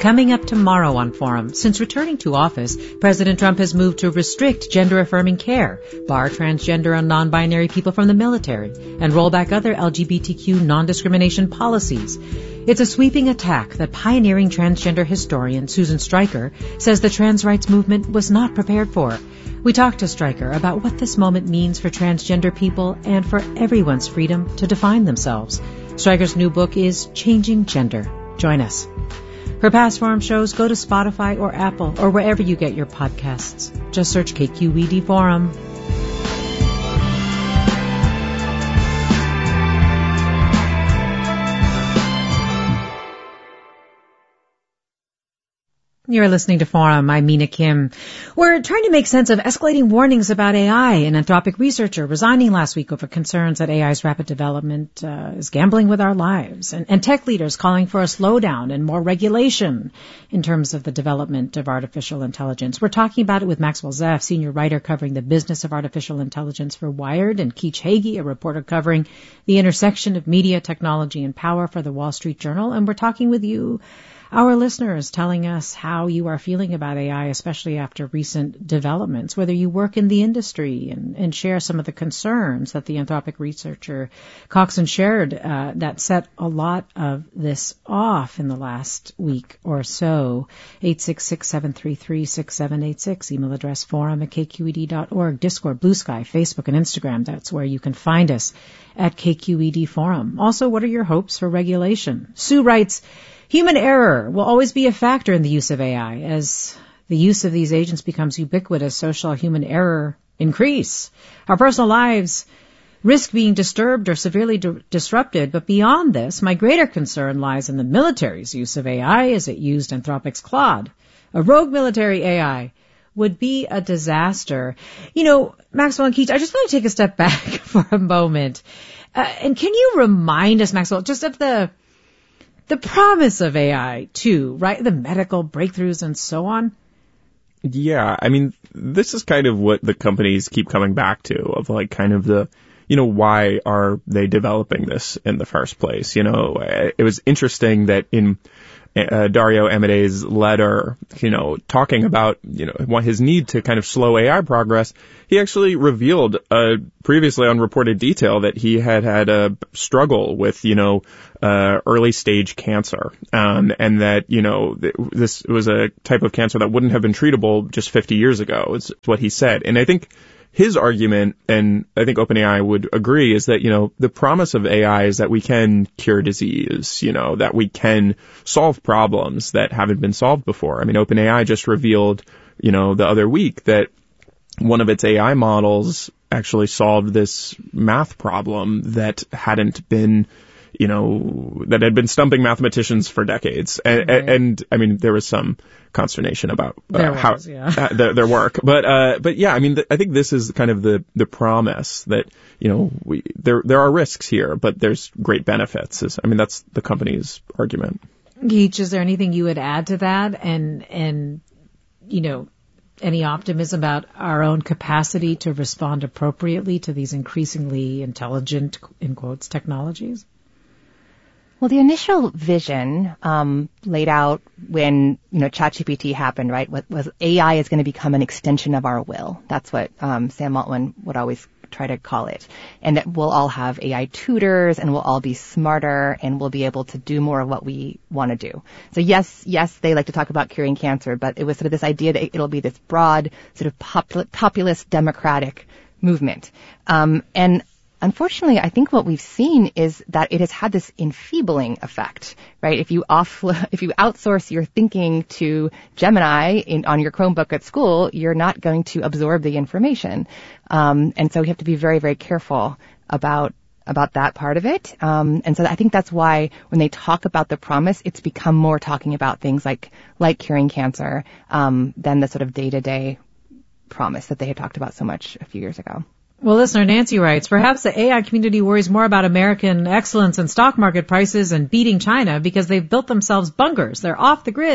Coming up tomorrow on Forum, since returning to office, President Trump has moved to restrict gender-affirming care, bar transgender and non-binary people from the military, and roll back other LGBTQ non-discrimination policies. It's a sweeping attack that pioneering transgender historian Susan Stryker says the trans rights movement was not prepared for. We talked to Stryker about what this moment means for transgender people and for everyone's freedom to define themselves. Stryker's new book is Changing Gender. Join us. For past Forum shows, go to Spotify or Apple or wherever you get your podcasts. Just search KQED Forum. You're listening to Forum. I'm Mina Kim. We're trying to make sense of escalating warnings about AI. An Anthropic researcher resigning last week over concerns that AI's rapid development is gambling with our lives. And tech leaders calling for a slowdown and more regulation in terms of the development of artificial intelligence. We're talking about it with Maxwell Zeff, senior writer covering the business of artificial intelligence for Wired, and Keech Hagee, a reporter covering the intersection of media, technology, and power for the Wall Street Journal. And we're talking with you, our listeners, telling us how you are feeling about AI, especially after recent developments, whether you work in the industry and share some of the concerns that the Anthropic researcher Coxon shared that set a lot of this off in the last week or so. 866-733-6786, email address forum@kqed.org, Discord, Blue Sky, Facebook, and Instagram. That's where you can find us at KQED Forum. Also, what are your hopes for regulation? Sue writes, human error will always be a factor in the use of AI. As the use of these agents becomes ubiquitous, so shall human error increase. Our personal lives risk being disturbed or severely disrupted, but beyond this, my greater concern lies in the military's use of AI as it used Anthropic's Claude. A rogue military AI would be a disaster. You know, Maxwell and Keech, I just want to take a step back for a moment. And can you remind us, Maxwell, just of the promise of AI, too, right? The medical breakthroughs and so on. Yeah, I mean, this is kind of what the companies keep coming back to, of like kind of the, you know, why are they developing this in the first place? You know, it was interesting that in Dario Amade's letter, you know, talking about, you know, his need to kind of slow AI progress, he actually revealed previously unreported detail that he had a struggle with, you know, early stage cancer, and that, you know, this was a type of cancer that wouldn't have been treatable just 50 years ago, is what he said. And I think his argument, and I think OpenAI would agree, is that, you know, the promise of AI is that we can cure disease, you know, that we can solve problems that haven't been solved before. I mean, OpenAI just revealed, you know, the other week that one of its AI models actually solved this math problem that hadn't been, you know, that had been stumping mathematicians for decades. And I mean, there was some consternation about their work. But yeah, I mean, I think this is kind of the promise that, you know, there are risks here, but there's great benefits. I mean, that's the company's argument. Keech, is there anything you would add to that? And, you know, any optimism about our own capacity to respond appropriately to these increasingly intelligent, in quotes, technologies? Well, the initial vision laid out when, you know, ChatGPT happened, right, was AI is going to become an extension of our will. That's what Sam Altman would always try to call it. And that we'll all have AI tutors and we'll all be smarter and we'll be able to do more of what we want to do. So yes, they like to talk about curing cancer, but it was sort of this idea that it'll be this broad sort of populist democratic movement. And unfortunately, I think what we've seen is that it has had this enfeebling effect, right? If you outsource your thinking to Gemini on your Chromebook at school, you're not going to absorb the information. And so we have to be very, very careful about that part of it. And so I think that's why when they talk about the promise, it's become more talking about things like curing cancer, than the sort of day-to-day promise that they had talked about so much a few years ago. Well, listener Nancy writes, perhaps the AI community worries more about American excellence and stock market prices and beating China because they've built themselves bunkers. They're off the grid.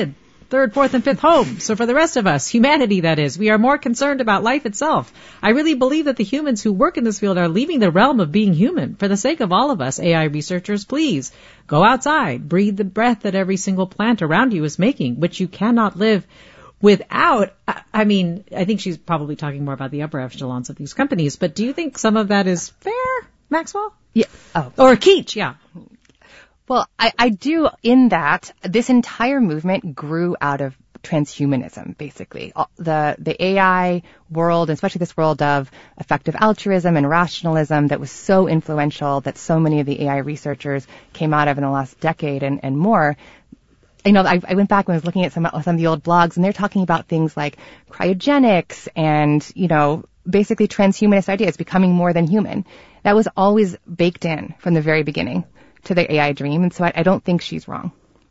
third, fourth, and fifth home. So for the rest of us, humanity that is, we are more concerned about life itself. I really believe that the humans who work in this field are leaving the realm of being human. For the sake of all of us, AI researchers, please go outside, breathe the breath that every single plant around you is making, which you cannot live without. I mean, I think she's probably talking more about the upper echelons of these companies, but do you think some of that is fair, Maxwell? Yeah. Oh. Or Keech, yeah. Well, I do, in that this entire movement grew out of transhumanism, basically. The AI world, especially this world of effective altruism and rationalism that was so influential that so many of the AI researchers came out of in the last decade and more. You know, I went back and was looking at some of the old blogs, and they're talking about things like cryogenics and, you know, basically transhumanist ideas, becoming more than human. That was always baked in from the very beginning to the AI dream, and so I don't think she's wrong.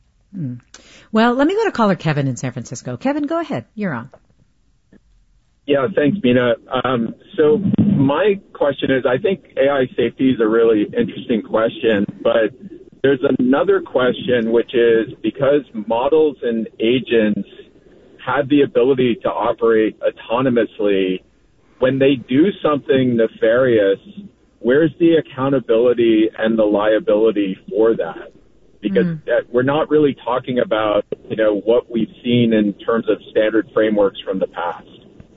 Well, let me go to caller Kevin in San Francisco. Kevin, go ahead. You're on. Yeah, thanks, Mina. So my question is, I think AI safety is a really interesting question, but there's another question, which is because models and agents have the ability to operate autonomously, when they do something nefarious, where's the accountability and the liability for that? Because we're not really talking about, you know, what we've seen in terms of standard frameworks from the past.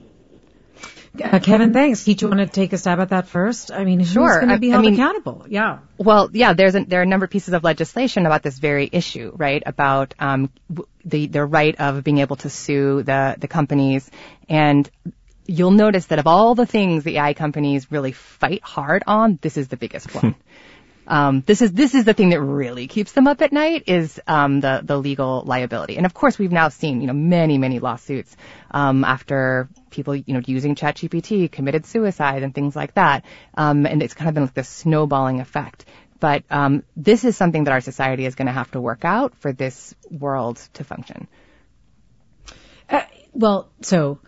Kevin, thanks. Do you want to take a stab at that first? I mean, who's going to be held accountable? Yeah. Well, yeah, there are a number of pieces of legislation about this very issue, right? About the right of being able to sue the companies. And you'll notice that of all the things the AI companies really fight hard on, this is the biggest one. This is the thing that really keeps them up at night is the legal liability. And of course, we've now seen, you know, many lawsuits after people, you know, using ChatGPT committed suicide and things like that. And it's kind of been like this snowballing effect. But this is something that our society is going to have to work out for this world to function. Well, so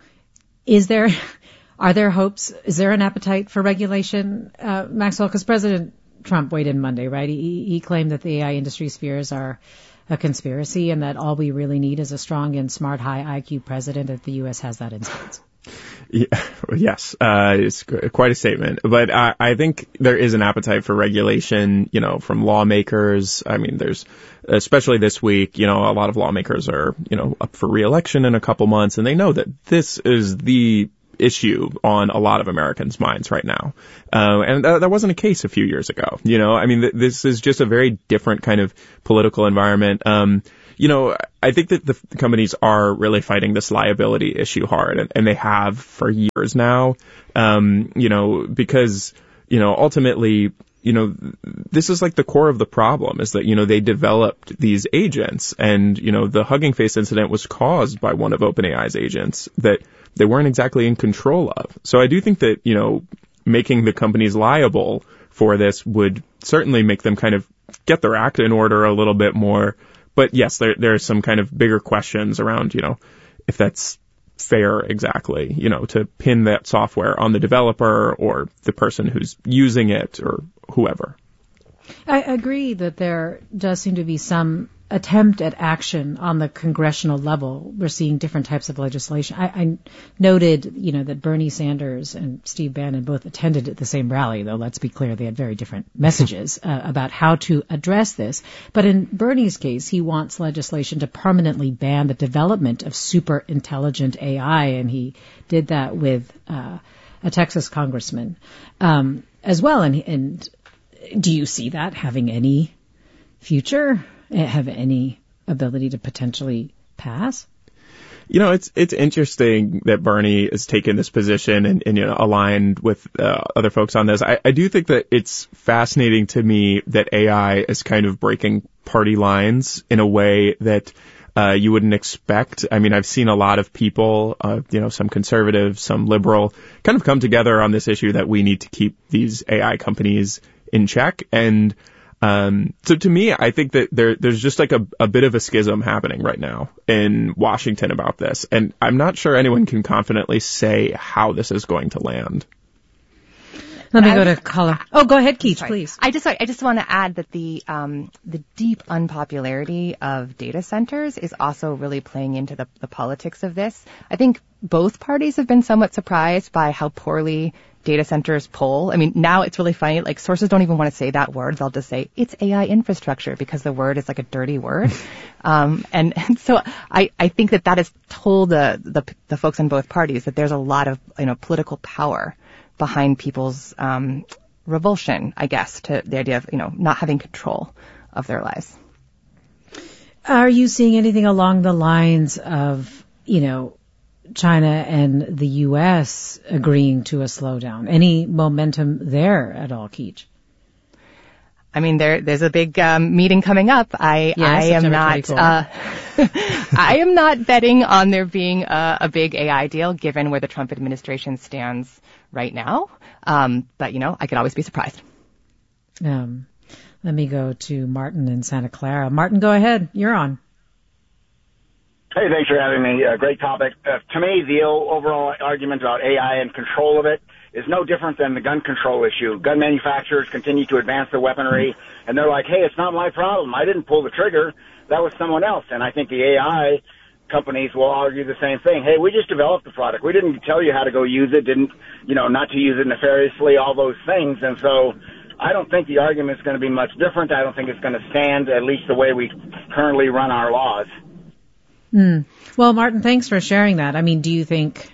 are there hopes? Is there an appetite for regulation, Maxwell? Because President Trump weighed in Monday, right? He claimed that the AI industry's fears are a conspiracy and that all we really need is a strong and smart, high IQ president, that the U.S. has that in spades. Yeah, yes, it's quite a statement. But I think there is an appetite for regulation, you know, from lawmakers. I mean, there's, especially this week, you know, a lot of lawmakers are, you know, up for re-election in a couple months, and they know that this is the issue on a lot of Americans' minds right now. And that wasn't a case a few years ago. You know, I mean, this is just a very different kind of political environment. You know, I think that the companies are really fighting this liability issue hard, and they have for years now. You know, because, you know, ultimately, you know, this is like the core of the problem is that, you know, they developed these agents, and, you know, the Hugging Face incident was caused by one of OpenAI's agents that they weren't exactly in control of. So I do think that, you know, making the companies liable for this would certainly make them kind of get their act in order a little bit more. But yes, there are some kind of bigger questions around, you know, if that's fair exactly, you know, to pin that software on the developer or the person who's using it or whoever. I agree that there does seem to be some attempt at action on the congressional level. We're seeing different types of legislation. I noted, you know, that Bernie Sanders and Steve Bannon both attended at the same rally, though let's be clear, they had very different messages about how to address this. But in Bernie's case, he wants legislation to permanently ban the development of super intelligent AI, and he did that with a Texas congressman as well. And do you see that having any future? Have any ability to potentially pass? You know, it's interesting that Bernie has taken this position and you know, aligned with other folks on this. I do think that it's fascinating to me that AI is kind of breaking party lines in a way that you wouldn't expect. I mean, I've seen a lot of people, you know, some conservative, some liberal, kind of come together on this issue that we need to keep these AI companies in check. And so to me, I think that there's just like a bit of a schism happening right now in Washington about this. And I'm not sure anyone can confidently say how this is going to land. Let me go to caller. Oh, go ahead, Keach, please. I just want to add that the deep unpopularity of data centers is also really playing into the politics of this. I think both parties have been somewhat surprised by how poorly data centers poll. I mean, now it's really funny. Like, sources don't even want to say that word. They'll just say it's AI infrastructure because the word is like a dirty word. And so I think that has told the folks on both parties that there's a lot of, political power behind people's revulsion, I guess, to the idea of, not having control of their lives. Are you seeing anything along the lines of, China and the U.S. agreeing to a slowdown? Any momentum there at all, Keach? I mean, there's a big meeting coming up. I am not I am not betting on there being a big AI deal given where the Trump administration stands right now. But I could always be surprised. Let me go to Martin in Santa Clara. Martin, go ahead. You're on. Hey, thanks for having me. Great topic. To me, the overall argument about AI and control of it is no different than the gun control issue. Gun manufacturers continue to advance their weaponry, and they're like, hey, it's not my problem. I didn't pull the trigger. That was someone else. And I think the AI companies will argue the same thing. Hey, we just developed the product. We didn't tell you how to go use it, not to use it nefariously, all those things. And so I don't think the argument is going to be much different. I don't think it's going to stand, at least the way we currently run our laws. Well, Martin, thanks for sharing that. I mean, do you think,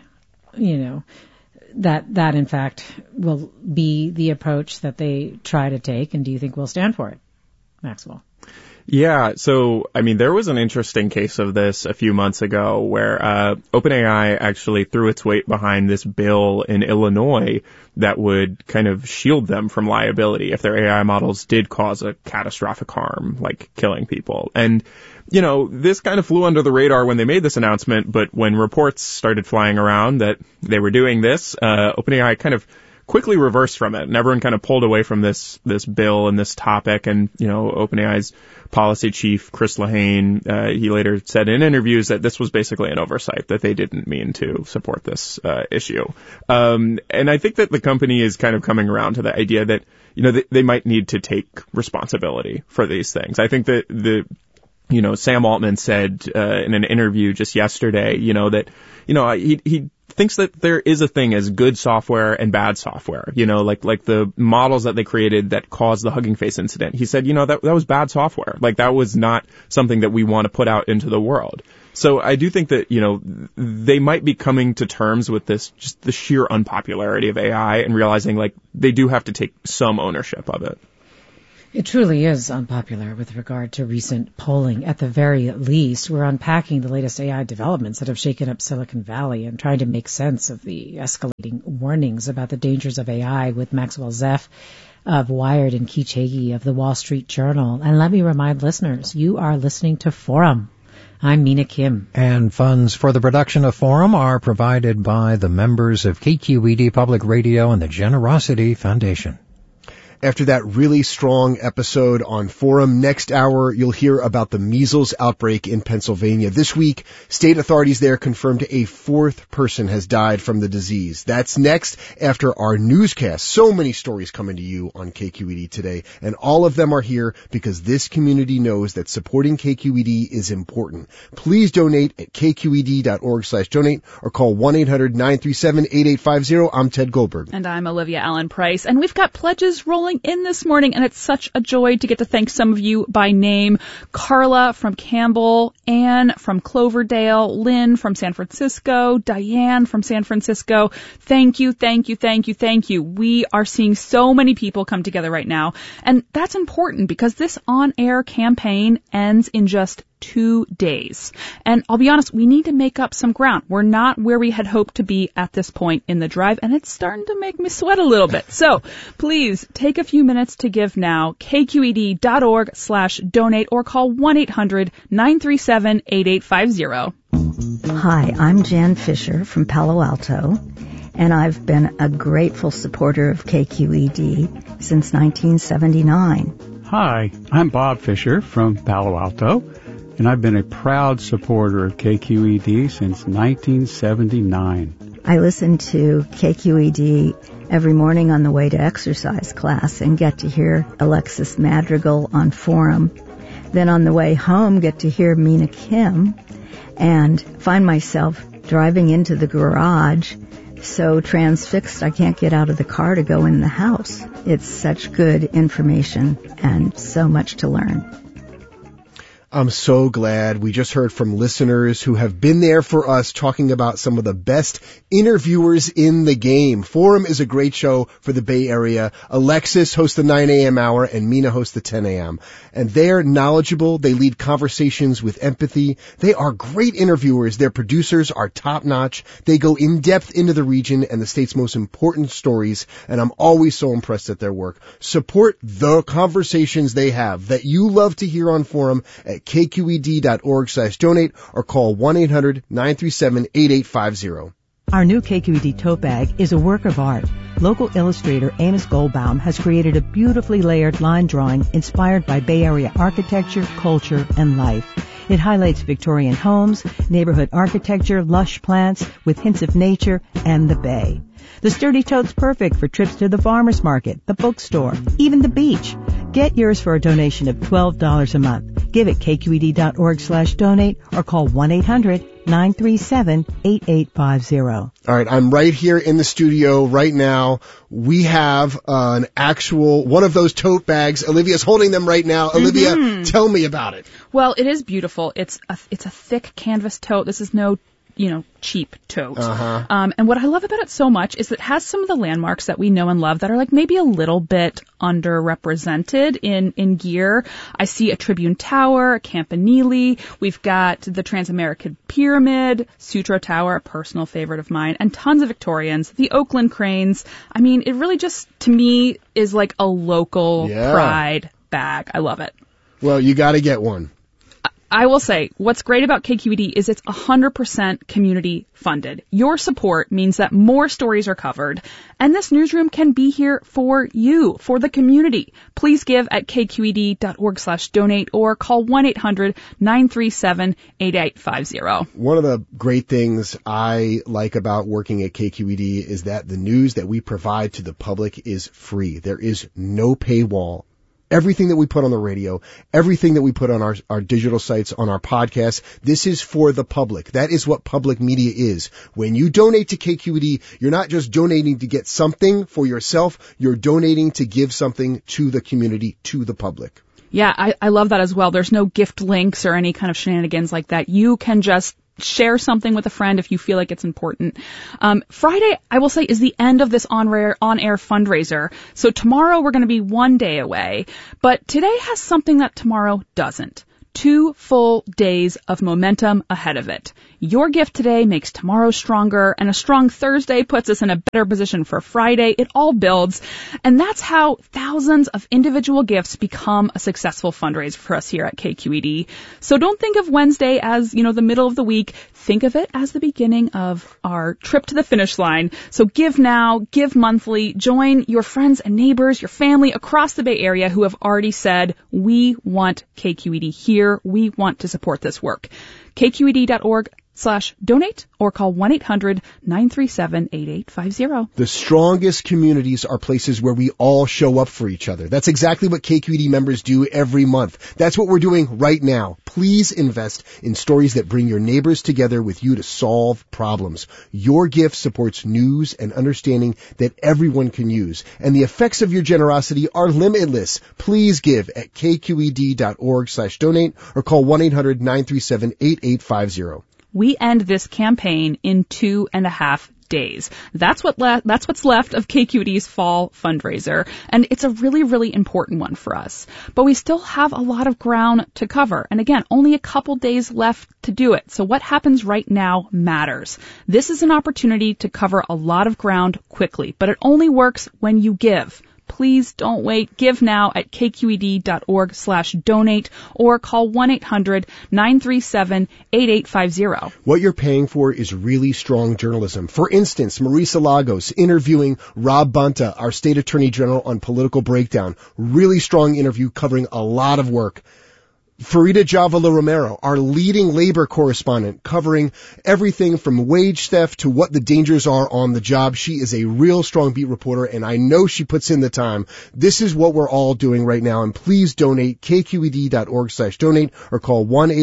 that in fact will be the approach that they try to take, and do you think we'll stand for it, Maxwell? Yeah, so, I mean, there was an interesting case of this a few months ago where OpenAI actually threw its weight behind this bill in Illinois that would kind of shield them from liability if their AI models did cause a catastrophic harm, like killing people. And, this kind of flew under the radar when they made this announcement, but when reports started flying around that they were doing this, OpenAI kind of quickly reversed from it, and everyone kind of pulled away from this bill and this topic. And, OpenAI's policy chief, Chris Lehane, he later said in interviews that this was basically an oversight, that they didn't mean to support this issue. And I think that the company is kind of coming around to the idea that, they might need to take responsibility for these things. I think that Sam Altman said in an interview just yesterday, that, he thinks that there is a thing as good software and bad software, like the models that they created that caused the Hugging Face incident. He said, that was bad software. Like, that was not something that we want to put out into the world. So I do think that, they might be coming to terms with this, just the sheer unpopularity of AI, and realizing, like, they do have to take some ownership of it. It truly is unpopular with regard to recent polling. At the very least, we're unpacking the latest AI developments that have shaken up Silicon Valley and trying to make sense of the escalating warnings about the dangers of AI with Maxwell Zeff of Wired and Keach Hagee of the Wall Street Journal. And let me remind listeners, you are listening to Forum. I'm Mina Kim. And funds for the production of Forum are provided by the members of KQED Public Radio and the Generosity Foundation. After that really strong episode on Forum, next hour you'll hear about the measles outbreak in Pennsylvania. This week, state authorities there confirmed a fourth person has died from the disease. That's next after our newscast. So many stories coming to you on KQED today, and all of them are here because this community knows that supporting KQED is important. Please donate at kqed.org/donate or call 1-800-937-8850. I'm Ted Goldberg. And I'm Olivia Allen Price. And we've got pledges rolling in this morning, and it's such a joy to get to thank some of you by name. Carla from Campbell, Anne from Cloverdale, Lynn from San Francisco, Diane from San Francisco. Thank you, thank you, thank you, thank you. We are seeing so many people come together right now, and that's important because this on-air campaign ends in just 2 days. And I'll be honest, we need to make up some ground. We're not where we had hoped to be at this point in the drive, and it's starting to make me sweat a little bit. So please take a few minutes to give now. kqed.org/donate or call 1-800-937-8850. Hi, I'm Jan Fisher from Palo Alto, and I've been a grateful supporter of KQED since 1979. Hi, I'm Bob Fisher from Palo Alto, and I've been a proud supporter of KQED since 1979. I listen to KQED every morning on the way to exercise class and get to hear Alexis Madrigal on Forum. Then on the way home, get to hear Mina Kim, and find myself driving into the garage so transfixed I can't get out of the car to go in the house. It's such good information and so much to learn. I'm so glad we just heard from listeners who have been there for us talking about some of the best interviewers in the game. Forum is a great show for the Bay Area. Alexis hosts the 9 a.m. hour and Mina hosts the 10 a.m. And they're knowledgeable. They lead conversations with empathy. They are great interviewers. Their producers are top notch. They go in depth into the region and the state's most important stories. And I'm always so impressed at their work. Support the conversations they have that you love to hear on Forum at kqed.org/donate or call 1-800-937-8850. Our new KQED tote bag is a work of art. Local illustrator Amos Goldbaum has created a beautifully layered line drawing inspired by Bay Area architecture, culture, and life. It highlights Victorian homes, neighborhood architecture, lush plants with hints of nature, and the Bay. The sturdy tote's perfect for trips to the farmer's market, the bookstore, even the beach. Get yours for a donation of $12 a month. Give at kqed.org/donate or call 1-800-937-8850. All right, I'm right here in the studio right now. We have an actual one of those tote bags. Olivia's holding them right now. Olivia, tell me about it. Well, it is beautiful. It's a thick canvas tote. This is no cheap tote. And what I love about it so much is it has some of the landmarks that we know and love that are like maybe a little bit underrepresented in gear. I see a Tribune Tower, a Campanile. We've got the Transamerican Pyramid, Sutro Tower, a personal favorite of mine, and tons of Victorians, the Oakland Cranes. I mean, it really just, to me, is like a local pride bag. I love it. Well, you got to get one. I will say, what's great about KQED is it's 100% community funded. Your support means that more stories are covered, and this newsroom can be here for you, for the community. Please give at kqed.org/donate or call 1-800-937-8850. One of the great things I like about working at KQED is that the news that we provide to the public is free. There is no paywall. Everything that we put on the radio, everything that we put on our digital sites, on our podcasts, this is for the public. That is what public media is. When you donate to KQED, you're not just donating to get something for yourself, you're donating to give something to the community, to the public. Yeah, I love that as well. There's no gift links or any kind of shenanigans like that. You can just share something with a friend if you feel like it's important. Friday, I will say, is the end of this on-air fundraiser. So tomorrow we're going to be one day away. But today has something that tomorrow doesn't. 2 full days of momentum ahead of it. Your gift today makes tomorrow stronger, and a strong Thursday puts us in a better position for Friday. It all builds, and that's how thousands of individual gifts become a successful fundraiser for us here at KQED. So don't think of Wednesday as, the middle of the week. Think of it as the beginning of our trip to the finish line. So give now, give monthly, join your friends and neighbors, your family across the Bay Area who have already said, we want KQED here. We want to support this work. kqed.org/donate or call 1-800-937-8850. The strongest communities are places where we all show up for each other. That's exactly what KQED members do every month. That's what we're doing right now. Please invest in stories that bring your neighbors together with you to solve problems. Your gift supports news and understanding that everyone can use, and the effects of your generosity are limitless. Please give at kqed.org/donate or call 1-800-937-8850. We end this campaign in 2.5 days. That's what's left of KQED's fall fundraiser, and it's a really, really important one for us. But we still have a lot of ground to cover, and again, only a couple days left to do it. So what happens right now matters. This is an opportunity to cover a lot of ground quickly, but it only works when you give. Please don't wait. Give now at kqed.org/donate or call 1-800-937-8850. What you're paying for is really strong journalism. For instance, Marisa Lagos interviewing Rob Bonta, our state attorney general, on Political Breakdown. Really strong interview covering a lot of work. Farida Javala Romero, our leading labor correspondent, covering everything from wage theft to what the dangers are on the job. She is a real strong beat reporter, and I know she puts in the time. This is what we're all doing right now, and please donate, kqed.org/donate, or call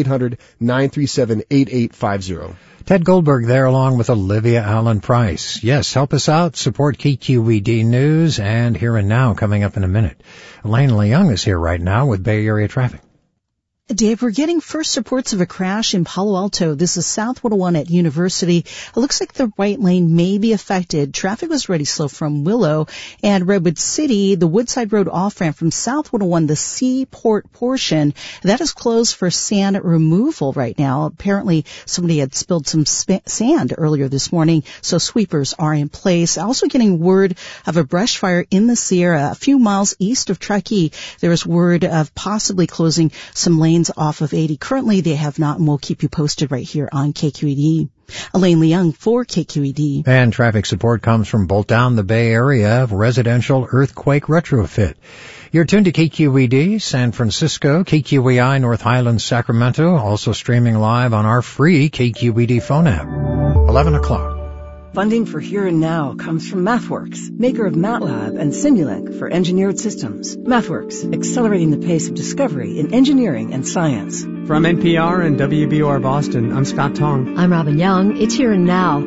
1-800-937-8850. Ted Goldberg there along with Olivia Allen Price. Yes, help us out. Support KQED News and Here and Now coming up in a minute. Elaine Leung is here right now with Bay Area traffic. Dave, we're getting first reports of a crash in Palo Alto. This is South 101 at University. It looks like the right lane may be affected. Traffic was already slow from Willow and Redwood City. The Woodside Road off-ramp from South 101, the Seaport portion, that is closed for sand removal right now. Apparently, somebody had spilled some sand earlier this morning, so sweepers are in place. Also getting word of a brush fire in the Sierra, a few miles east of Truckee. There is word of possibly closing some lanes off of 80. Currently, they have not, and we'll keep you posted right here on KQED. Elaine Leung for KQED. And traffic support comes from Bolt Down, the Bay Area residential earthquake retrofit. You're tuned to KQED, San Francisco, KQEI, North Highlands, Sacramento, also streaming live on our free KQED phone app. 11 o'clock. Funding for Here and Now comes from MathWorks, maker of MATLAB and Simulink for engineered systems. MathWorks, accelerating the pace of discovery in engineering and science. From NPR and WBUR Boston, I'm Scott Tong. I'm Robin Young. It's Here and Now.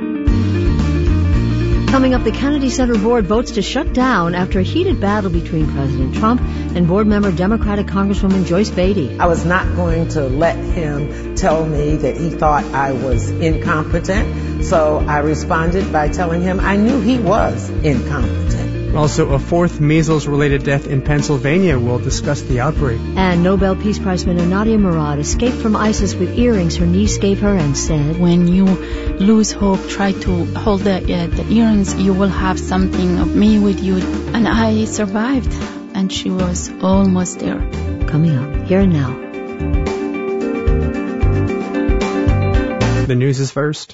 Coming up, the Kennedy Center Board votes to shut down after a heated battle between President Trump and board member Democratic Congresswoman Joyce Beatty. I was not going to let him tell me that he thought I was incompetent, so I responded by telling him I knew he was incompetent. Also, a fourth measles-related death in Pennsylvania. We'll discuss the outbreak. And Nobel Peace Prize winner Nadia Murad escaped from ISIS with earrings her niece gave her and said, "When you lose hope, try to hold the earrings. You will have something of me with you." And I survived, and she was almost there. Coming up, Here and Now. The news is first.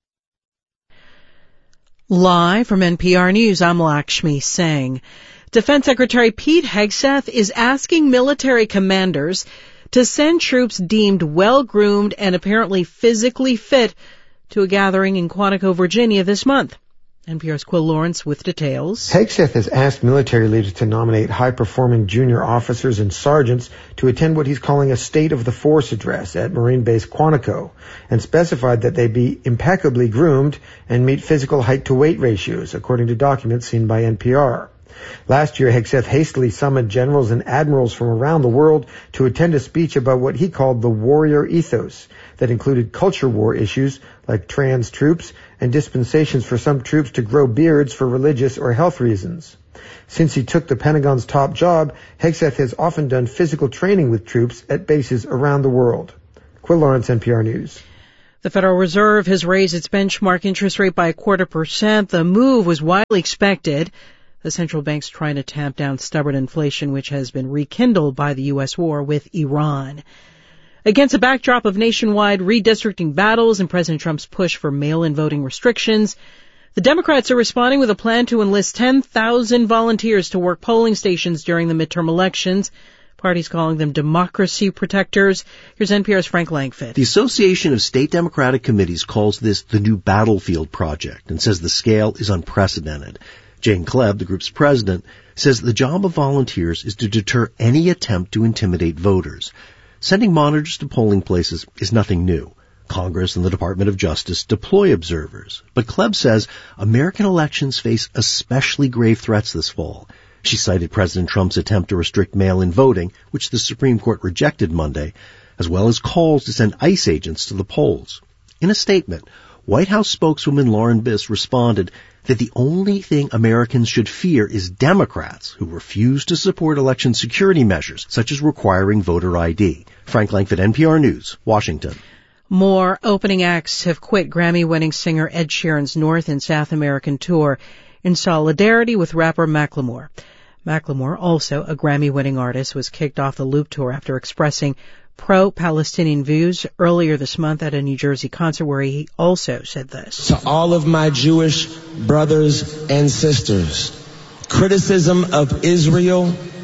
Live from NPR News, I'm Lakshmi Singh. Defense Secretary Pete Hegseth is asking military commanders to send troops deemed well-groomed and apparently physically fit to a gathering in Quantico, Virginia this month. NPR's Quill Lawrence with details. Hegseth has asked military leaders to nominate high-performing junior officers and sergeants to attend what he's calling a State of the Force address at Marine Base Quantico, and specified that they be impeccably groomed and meet physical height-to-weight ratios, according to documents seen by NPR. Last year, Hegseth hastily summoned generals and admirals from around the world to attend a speech about what he called the warrior ethos, that included culture war issues like trans troops and dispensations for some troops to grow beards for religious or health reasons. Since he took the Pentagon's top job, Hegseth has often done physical training with troops at bases around the world. Quill Lawrence, NPR News. The Federal Reserve has raised its benchmark interest rate by 0.25%. The move was widely expected. The central bank's trying to tamp down stubborn inflation, which has been rekindled by the U.S. war with Iran. Against a backdrop of nationwide redistricting battles and President Trump's push for mail-in voting restrictions, the Democrats are responding with a plan to enlist 10,000 volunteers to work polling stations during the midterm elections. Parties calling them democracy protectors. Here's NPR's Frank Langfitt. The Association of State Democratic Committees calls this the new battlefield project and says the scale is unprecedented. Jane Klebb, the group's president, says the job of volunteers is to deter any attempt to intimidate voters. Sending monitors to polling places is nothing new. Congress and the Department of Justice deploy observers. But Klebb says American elections face especially grave threats this fall. She cited President Trump's attempt to restrict mail-in voting, which the Supreme Court rejected Monday, as well as calls to send ICE agents to the polls. In a statement, White House spokeswoman Lauren Biss responded that the only thing Americans should fear is Democrats who refuse to support election security measures, such as requiring voter ID. Frank Langfitt, NPR News, Washington. More opening acts have quit Grammy-winning singer Ed Sheeran's North and South American tour in solidarity with rapper Macklemore. Macklemore, also a Grammy-winning artist, was kicked off the Loop Tour after expressing pro-Palestinian views earlier this month at a New Jersey concert where he also said this. To all of my Jewish brothers and sisters, criticism of Israel,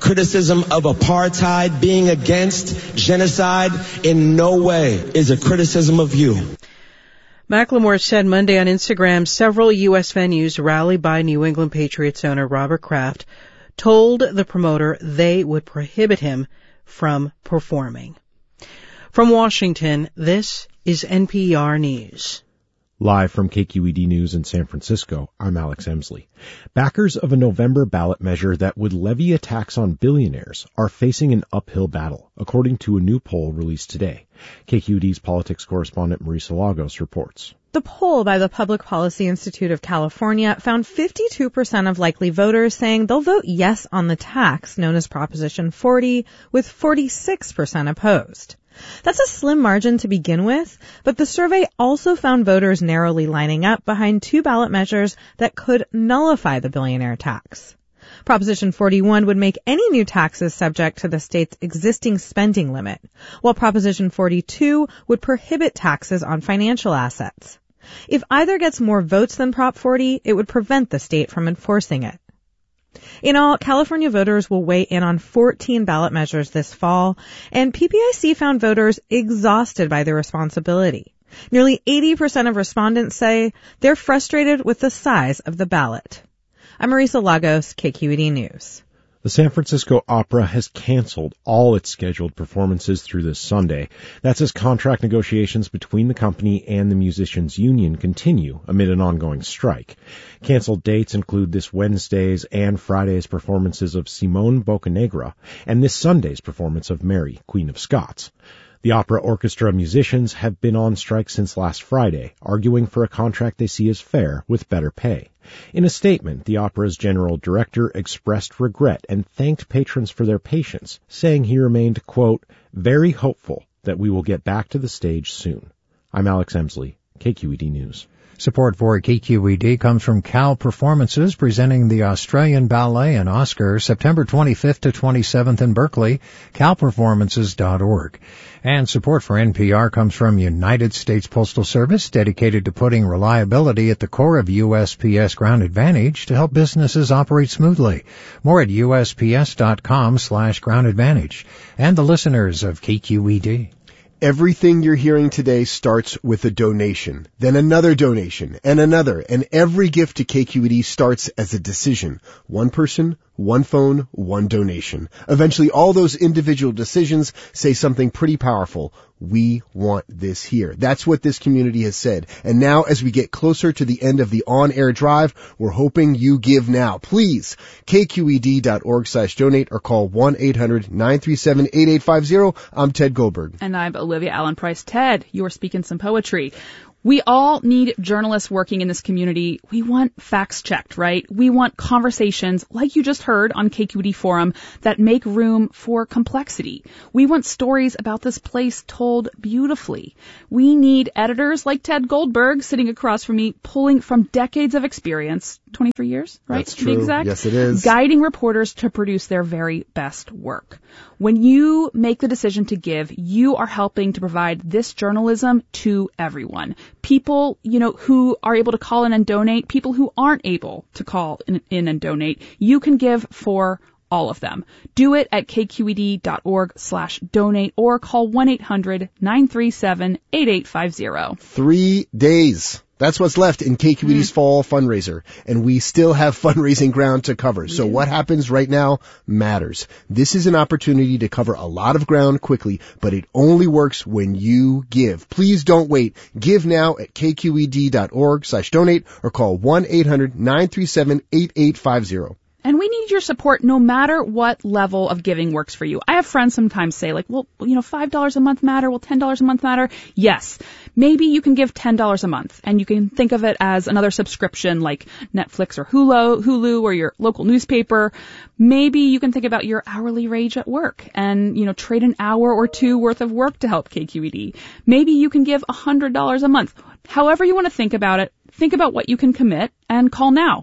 criticism of apartheid, being against genocide, in no way is a criticism of you. Macklemore said Monday on Instagram several U.S. venues rallied by New England Patriots owner Robert Kraft told the promoter they would prohibit him from performing. From Washington, this is NPR News. Live from KQED News in San Francisco, I'm Alex Emsley. Backers of a November ballot measure that would levy a tax on billionaires are facing an uphill battle, according to a new poll released today. KQED's politics correspondent Marisa Lagos reports. The poll by the Public Policy Institute of California found 52% of likely voters saying they'll vote yes on the tax, known as Proposition 40, with 46% opposed. That's a slim margin to begin with, but the survey also found voters narrowly lining up behind two ballot measures that could nullify the billionaire tax. Proposition 41 would make any new taxes subject to the state's existing spending limit, while Proposition 42 would prohibit taxes on financial assets. If either gets more votes than Prop 40, it would prevent the state from enforcing it. In all, California voters will weigh in on 14 ballot measures this fall, and PPIC found voters exhausted by their responsibility. Nearly 80% of respondents say they're frustrated with the size of the ballot. I'm Marisa Lagos, KQED News. The San Francisco Opera has canceled all its scheduled performances through this Sunday. That's as contract negotiations between the company and the musicians' union continue amid an ongoing strike. Canceled dates include this Wednesday's and Friday's performances of Simone Boccanegra and this Sunday's performance of Mary, Queen of Scots. The opera orchestra musicians have been on strike since last Friday, arguing for a contract they see as fair with better pay. In a statement, the opera's general director expressed regret and thanked patrons for their patience, saying he remained, quote, very hopeful that we will get back to the stage soon. I'm Alex Emsley, KQED News. Support for KQED comes from Cal Performances, presenting the Australian Ballet and Oscar September 25th to 27th in Berkeley, calperformances.org. And support for NPR comes from United States Postal Service, dedicated to putting reliability at the core of USPS Ground Advantage to help businesses operate smoothly. More at USPS.com/Ground Advantage. And the listeners of KQED. Everything you're hearing today starts with a donation, then another donation, and another, and every gift to KQED starts as a decision. One person, one phone, one donation. Eventually, all those individual decisions say something pretty powerful. We want this here. That's what this community has said. And now, as we get closer to the end of the on-air drive, we're hoping you give now. Please, kqed.org/donate or call 1-800-937-8850. I'm Ted Goldberg. And I'm Olivia Allen Price. Ted, you're speaking some poetry. We all need journalists working in this community. We want facts checked, right? We want conversations, like you just heard on KQED Forum, that make room for complexity. We want stories about this place told beautifully. We need editors like Ted Goldberg sitting across from me, pulling from decades of experience, 23 years, right? That's true. Exact? Yes, it is. Guiding reporters to produce their very best work. When you make the decision to give, you are helping to provide this journalism to everyone. People, who are able to call in and donate, people who aren't able to call in and donate, you can give for all of them. Do it at kqed.org/donate or call 1-800-937-8850. 3 days. That's what's left in KQED's fall fundraiser, and we still have fundraising ground to cover. So what happens right now matters. This is an opportunity to cover a lot of ground quickly, but it only works when you give. Please don't wait. Give now at kqed.org/donate or call 1-800-937-8850. And we need your support no matter what level of giving works for you. I have friends sometimes say well, $5 a month matter? Will $10 a month matter? Yes. Maybe you can give $10 a month and you can think of it as another subscription like Netflix or Hulu or your local newspaper. Maybe you can think about your hourly wage at work and, trade an hour or two worth of work to help KQED. Maybe you can give $100 a month. However you want to think about it, think about what you can commit and call now,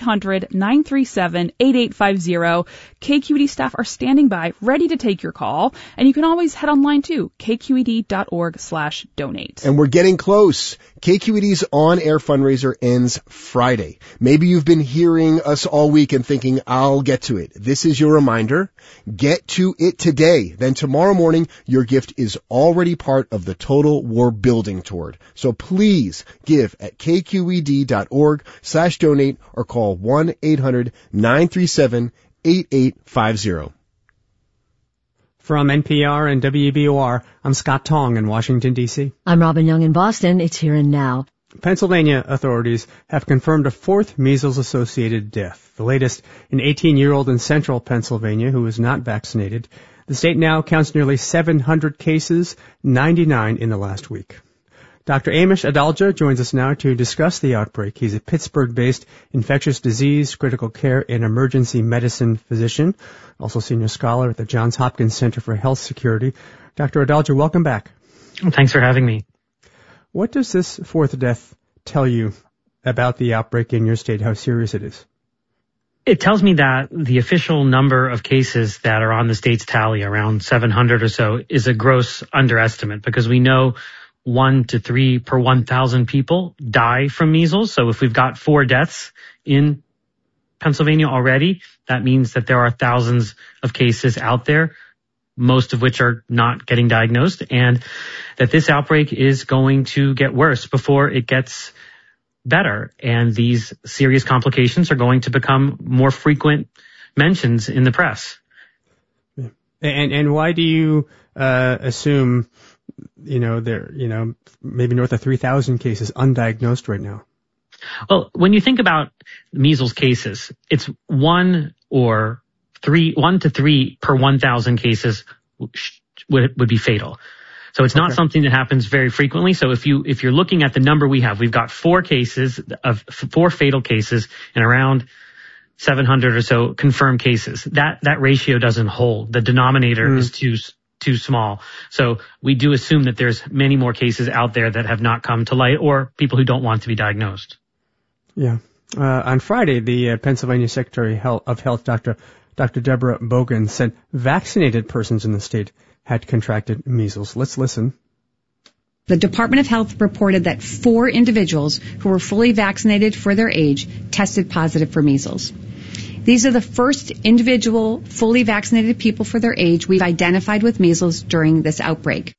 1-800-937-8850. KQED staff are standing by, ready to take your call, and you can always head online to kqed.org/donate. And we're getting close. KQED's on-air fundraiser ends Friday. Maybe you've been hearing us all week and thinking, I'll get to it. This is your reminder. Get to it today. Then tomorrow morning, your gift is already part of the Total War building toward. So please give at kqed.org/donate or call 1-800-937-8850. From NPR and WBOR, I'm Scott Tong in Washington, D.C. I'm Robin Young in Boston. It's Here and Now. Pennsylvania authorities have confirmed a fourth measles-associated death, the latest an 18-year-old in central Pennsylvania who was not vaccinated. The state now counts nearly 700 cases, 99 in the last week. Dr. Amish Adalja joins us now to discuss the outbreak. He's a Pittsburgh-based infectious disease, critical care, and emergency medicine physician, also senior scholar at the Johns Hopkins Center for Health Security. Dr. Adalja, welcome back. Thanks for having me. What does this fourth death tell you about the outbreak in your state, how serious it is? It tells me that the official number of cases that are on the state's tally, around 700 or so, is a gross underestimate because we know 1 to 3 per 1,000 people die from measles. So if we've got 4 deaths in Pennsylvania already, that means that there are thousands of cases out there, most of which are not getting diagnosed, and that this outbreak is going to get worse before it gets better. And these serious complications are going to become more frequent mentions in the press. And why do you assume maybe north of 3,000 cases undiagnosed right now? Well, when you think about measles cases, it's 1 to 3 per 1,000 cases would be fatal. So it's not something that happens very frequently. So if you're looking at the number we've got 4 fatal cases and around 700 or so confirmed cases. That ratio doesn't hold. The denominator is too small. So we do assume that there's many more cases out there that have not come to light or people who don't want to be diagnosed. Yeah. On Friday, the Pennsylvania Secretary of Health, Dr. Deborah Bogan, said vaccinated persons in the state had contracted measles. Let's listen. The Department of Health reported that 4 individuals who were fully vaccinated for their age tested positive for measles. These are the first individual fully vaccinated people for their age we've identified with measles during this outbreak.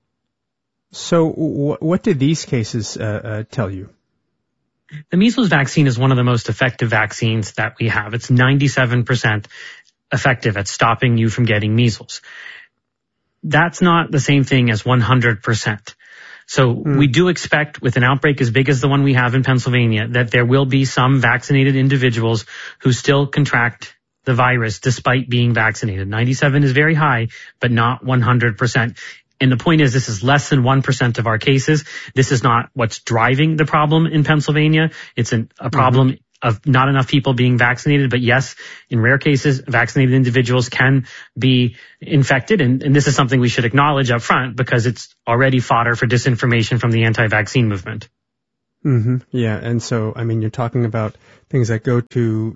So what did these cases tell you? The measles vaccine is one of the most effective vaccines that we have. It's 97% effective at stopping you from getting measles. That's not the same thing as 100%. So we do expect with an outbreak as big as the one we have in Pennsylvania that there will be some vaccinated individuals who still contract the virus despite being vaccinated. 97 is very high, but not 100%. And the point is this is less than 1% of our cases. This is not what's driving the problem in Pennsylvania. It's a problem of not enough people being vaccinated. But yes, in rare cases, vaccinated individuals can be infected. And this is something we should acknowledge up front because it's already fodder for disinformation from the anti-vaccine movement. Yeah. And so, you're talking about things that go to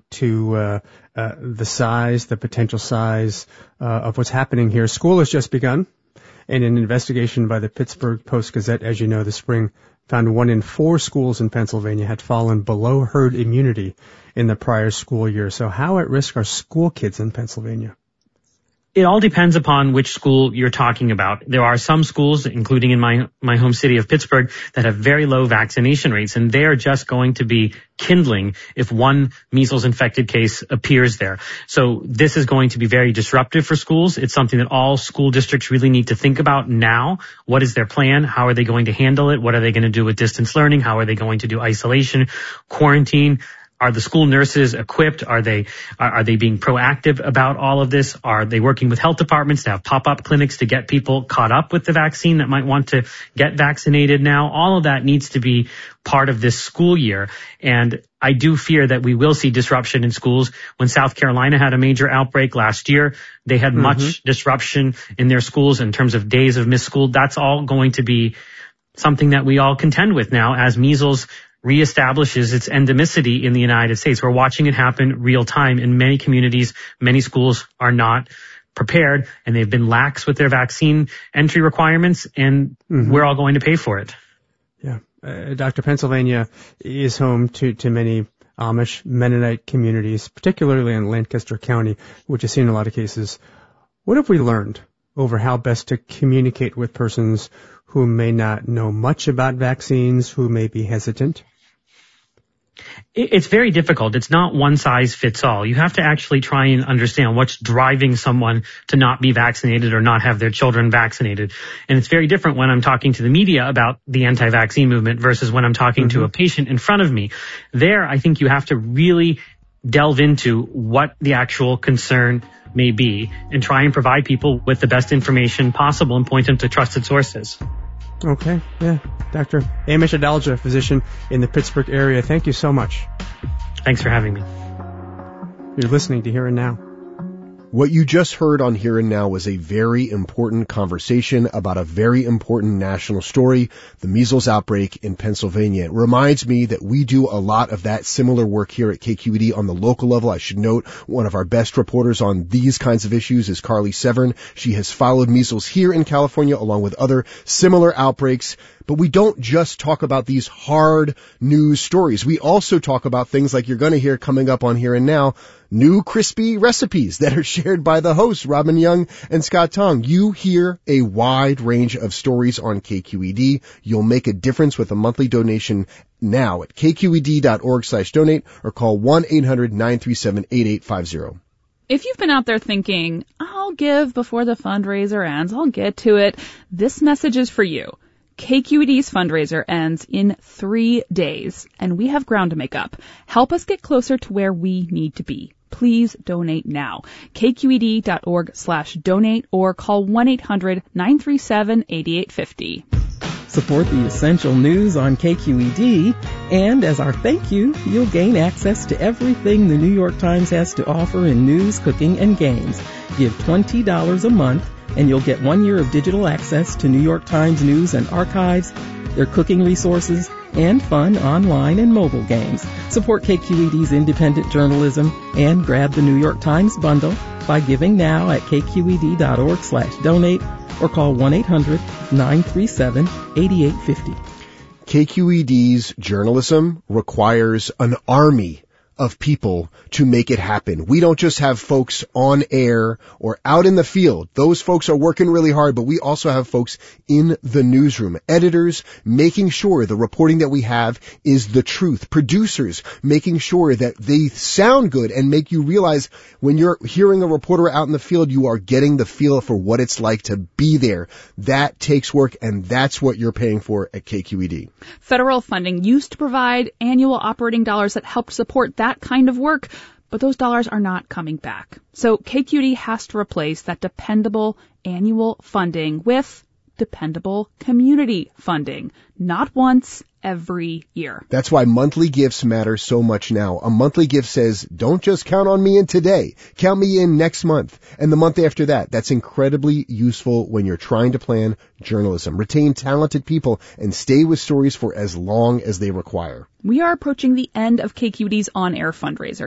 the size, the potential size of what's happening here. School has just begun. And an investigation by the Pittsburgh Post-Gazette, as you know, this spring, found 1 in 4 schools in Pennsylvania had fallen below herd immunity in the prior school year. So how at risk are school kids in Pennsylvania? It all depends upon which school you're talking about. There are some schools, including in my home city of Pittsburgh, that have very low vaccination rates, and they're just going to be kindling if one measles-infected case appears there. So this is going to be very disruptive for schools. It's something that all school districts really need to think about now. What is their plan? How are they going to handle it? What are they going to do with distance learning? How are they going to do isolation, quarantine? Are the school nurses equipped? Are they being proactive about all of this? Are they working with health departments to have pop-up clinics to get people caught up with the vaccine that might want to get vaccinated now? All of that needs to be part of this school year. And I do fear that we will see disruption in schools. When South Carolina had a major outbreak last year, they had much disruption in their schools in terms of days of missed school. That's all going to be something that we all contend with now as measles reestablishes its endemicity in the United States. We're watching it happen real time in many communities. Many schools are not prepared, and they've been lax with their vaccine entry requirements, and we're all going to pay for it. Yeah. Dr. Pennsylvania is home to many Amish Mennonite communities, particularly in Lancaster County, which has seen a lot of cases. What have we learned over how best to communicate with persons who may not know much about vaccines, who may be hesitant? It's very difficult. It's not one size fits all. You have to actually try and understand what's driving someone to not be vaccinated or not have their children vaccinated. And it's very different when I'm talking to the media about the anti-vaccine movement versus when I'm talking to a patient in front of me. There, I think you have to really delve into what the actual concern may be and try and provide people with the best information possible and point them to trusted sources. Okay, yeah. Dr. Amish Adalja, physician in the Pittsburgh area, thank you so much. Thanks for having me. You're listening to Here and Now. What you just heard on Here and Now was a very important conversation about a very important national story, the measles outbreak in Pennsylvania. It reminds me that we do a lot of that similar work here at KQED on the local level. I should note one of our best reporters on these kinds of issues is Carly Severn. She has followed measles here in California along with other similar outbreaks. But we don't just talk about these hard news stories. We also talk about things like you're going to hear coming up on Here and Now, new crispy recipes that are shared by the hosts, Robin Young and Scott Tong. You hear a wide range of stories on KQED. You'll make a difference with a monthly donation now at kqed.org/donate or call 1-800-937-8850. If you've been out there thinking, I'll give before the fundraiser ends, I'll get to it, this message is for you. KQED's fundraiser ends in 3 days, and we have ground to make up. Help us get closer to where we need to be. Please donate now. kqed.org/donate or call 1-800-937-8850. Support the essential news on KQED, and as our thank you, you'll gain access to everything the New York Times has to offer in news, cooking, and games. Give $20 a month, and you'll get 1 year of digital access to New York Times news and archives, their cooking resources, and fun online and mobile games. Support KQED's independent journalism and grab the New York Times bundle by giving now at kqed.org/donate or call 1-800-937-8850. KQED's journalism requires an army of people to make it happen. We don't just have folks on air or out in the field. Those folks are working really hard, but we also have folks in the newsroom, editors making sure the reporting that we have is the truth, producers making sure that they sound good and make you realize when you're hearing a reporter out in the field, you are getting the feel for what it's like to be there. That takes work, and that's what you're paying for at KQED. Federal funding used to provide annual operating dollars that helped support that kind of work, but those dollars are not coming back. So KQED has to replace that dependable annual funding with dependable community funding, not once, every year. That's why monthly gifts matter so much now. A monthly gift says, don't just count on me in today. Count me in next month and the month after that. That's incredibly useful when you're trying to plan journalism. Retain talented people and stay with stories for as long as they require. We are approaching the end of KQED's on-air fundraiser.